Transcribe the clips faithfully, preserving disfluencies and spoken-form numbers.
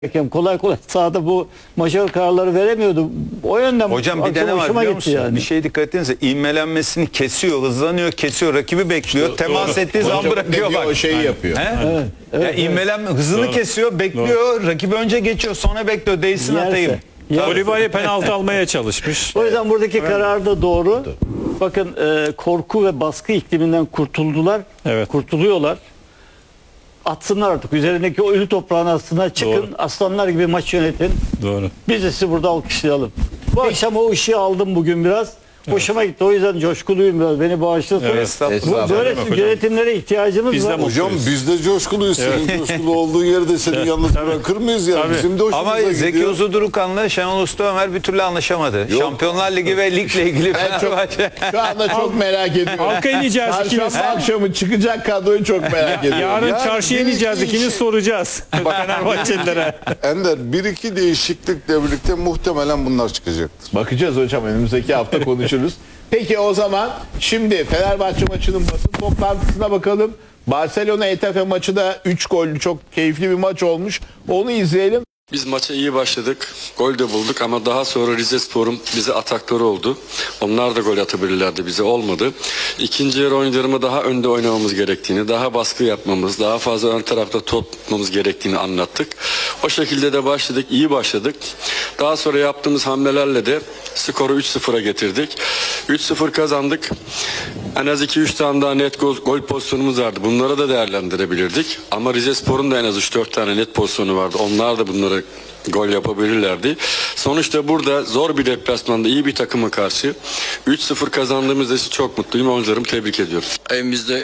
Hakem kolay kolay sahada bu majör kararları veremiyordu. O yönden Hocam bir de ne var biliyor musun? Yani. Bir şey dikkat edinize, ivmelenmesini kesiyor, hızlanıyor, kesiyor, rakibi bekliyor. İşte, temas doğru. ettiği zaman bırakıyor bak. O şeyi yapıyor. He? Evet, evet, yani ivmelenme, hızını doğru. kesiyor, bekliyor, doğru. rakibi önce geçiyor, sonra bekliyor, değsin Yerse. atayım. Kolibali penaltı almaya çalışmış. O yüzden buradaki evet. karar da doğru. Bakın e, korku ve baskı ikliminden kurtuldular. Evet. Kurtuluyorlar. Atsınlar artık. Üzerindeki o ölü toprağın aslında çıkın. Doğru. Aslanlar gibi maç yönetin. Doğru. Biz de sizi burada alkışlayalım. Bu Peki. akşam o ışığı aldım bugün biraz. Evet. Hoşuma gitti. O yüzden coşkuluyum biraz. Beni bağışlasın. Evet, bu, böyle yönetimlere ihtiyacımız biz var. Hocam biz de coşkuluyuz. Evet. Senin coşkulu olduğu yerde seni evet. yalnız bırakır mıyız yani? Tabii. Bizim de hoşumuza Ama Zeki gidiyor. Uzudurukan'la Şenol Usta Ömer bir türlü anlaşamadı. Yok. Şampiyonlar Ligi ve ligle ilgili Fenerbahçe. Şu anda çok merak ediyorum. Halka ineceğiz ikimiz. Akşamı çıkacak kadroyu çok merak ediyorum. Yarın yani çarşıya ineceğiz ikimiz şey... soracağız. Fenerbahçelilere. Ender bir iki değişiklikle birlikte muhtemelen bunlar çıkacaktır. Bakacağız hocam, önümüzdeki hafta konuşuruz. Peki o zaman şimdi Fenerbahçe maçının basın toplantısına bakalım. Barcelona E T F maçı da üç gollü çok keyifli bir maç olmuş. Onu izleyelim. Biz maça iyi başladık. Gol de bulduk ama daha sonra Rizespor'un bize atakları oldu. Onlar da gol atabilirlerdi, bize olmadı. İkinci yarı oyuncularıma daha önde oynamamız gerektiğini, daha baskı yapmamız, daha fazla ön tarafta top tutmamız gerektiğini anlattık. O şekilde de başladık, iyi başladık. Daha sonra yaptığımız hamlelerle de skoru üç sıfıra getirdik. üç sıfır kazandık. En az iki üç tane daha net gol, gol pozisyonumuz vardı. Bunları da değerlendirebilirdik. Ama Rizespor'un da en az üç dört tane net pozisyonu vardı. Onlar da bunları gol yapabilirlerdi. Sonuçta burada zor bir deplasmanda iyi bir takıma karşı üç sıfır kazandığımız için çok mutluyum. Oyuncularımı tebrik ediyorum. Evimizde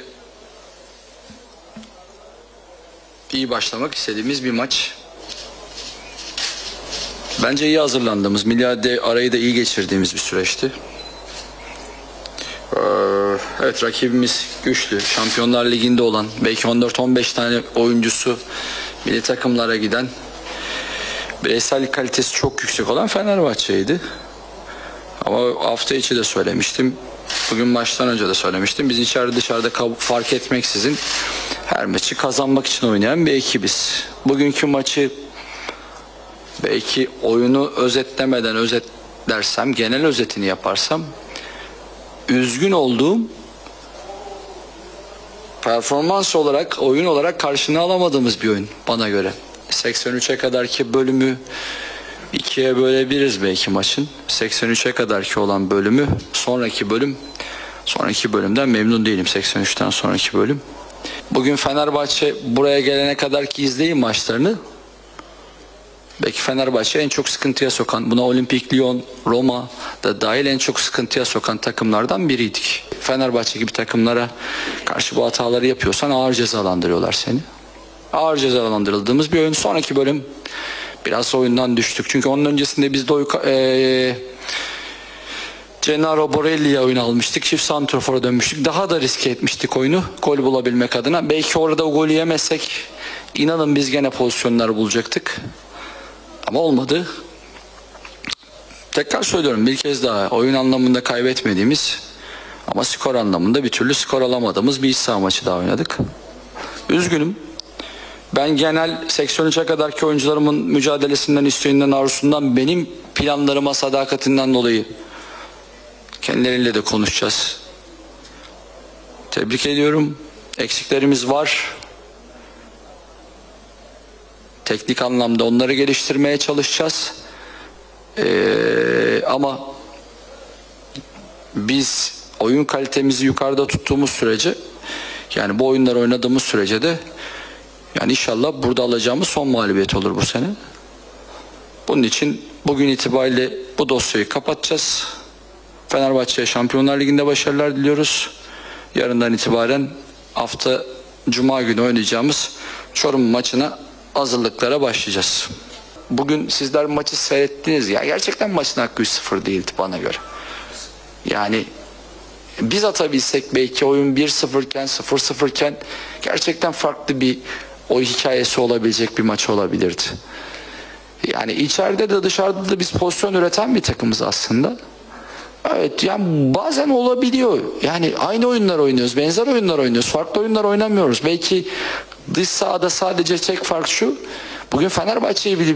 iyi başlamak istediğimiz bir maç. Bence iyi hazırlandığımız, milyarde arayı da iyi geçirdiğimiz bir süreçti. Ee, evet, rakibimiz güçlü. Şampiyonlar Ligi'nde olan, belki on dört on beş tane oyuncusu milli takımlara giden, bireysel kalitesi çok yüksek olan Fenerbahçe'ydi. Ama hafta içi de söylemiştim. Bugün maçtan önce de söylemiştim. Biz içeride dışarıda fark etmeksizin her maçı kazanmak için oynayan bir ekibiz. Bugünkü maçı belki oyunu özetlemeden özetlersem, genel özetini yaparsam, üzgün olduğum, performans olarak, oyun olarak karşını alamadığımız bir oyun bana göre. seksen üçe kadarki bölümü ikiye bölebiliriz belki maçın. seksen üçe kadarki olan bölümü, sonraki bölüm, sonraki bölümden memnun değilim, seksen üçten sonraki bölüm. Bugün Fenerbahçe buraya gelene kadarki izleyin maçlarını. Belki Fenerbahçe en çok sıkıntıya sokan, buna Olimpik Lyon, Roma da dahil en çok sıkıntıya sokan takımlardan biriydik. Fenerbahçe gibi takımlara karşı bu hataları yapıyorsan ağır cezalandırıyorlar seni. Ağır cezalandırıldığımız bir oyun. Sonraki bölüm biraz oyundan düştük. Çünkü onun öncesinde biz de ee, Gennaro Borelli'ye oyun almıştık. Çift santrofora dönmüştük. Daha da riske etmiştik oyunu gol bulabilmek adına. Belki orada o golü yemezsek inanın biz gene pozisyonlar bulacaktık. Ama olmadı. Tekrar söylüyorum bir kez daha, oyun anlamında kaybetmediğimiz ama skor anlamında bir türlü skor alamadığımız bir iç saha maçı daha oynadık. Üzgünüm. Ben genel seksen üçe kadarki oyuncularımın mücadelesinden, isteğinden, arzusundan, benim planlarıma sadakatinden dolayı kendileriyle de konuşacağız. Tebrik ediyorum. Eksiklerimiz var. Teknik anlamda onları geliştirmeye çalışacağız. Ee, ama biz oyun kalitemizi yukarıda tuttuğumuz sürece, yani bu oyunları oynadığımız sürece de yani inşallah burada alacağımız son mağlubiyet olur bu sene. Bunun için bugün itibariyle bu dosyayı kapatacağız. Fenerbahçe'ye Şampiyonlar Ligi'nde başarılar diliyoruz. Yarından itibaren hafta Cuma günü oynayacağımız Çorum maçına hazırlıklara başlayacağız. Bugün sizler maçı seyrettiniz ya, gerçekten maçın hakkı üç sıfır değildi bana göre. Yani biz atabilsek belki oyun bir sıfır iken, sıfır sıfır iken gerçekten farklı bir o hikayesi olabilecek bir maç olabilirdi. Yani içeride de dışarıda da biz pozisyon üreten bir takımız aslında. Evet, yani bazen olabiliyor. Yani aynı oyunlar oynuyoruz, benzer oyunlar oynuyoruz, farklı oyunlar oynamıyoruz. Belki dış sahada sadece tek fark şu, Bugün Fenerbahçe'yi